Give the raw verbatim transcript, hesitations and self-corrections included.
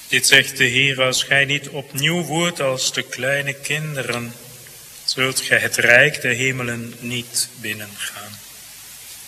Dit zegt de Heer, als gij niet opnieuw wordt als de kleine kinderen, zult gij het rijk der hemelen niet binnengaan.